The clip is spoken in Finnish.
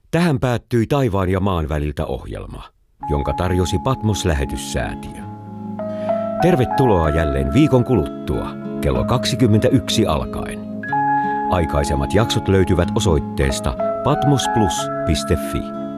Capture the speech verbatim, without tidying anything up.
Tähän päättyi Taivaan ja maan väliltä ohjelma, jonka tarjosi Patmos-lähetyssäätiö. Tervetuloa jälleen viikon kuluttua, kello kaksikymmentäyksi alkaen. Aikaisemmat jaksot löytyvät osoitteesta patmosplus piste fi.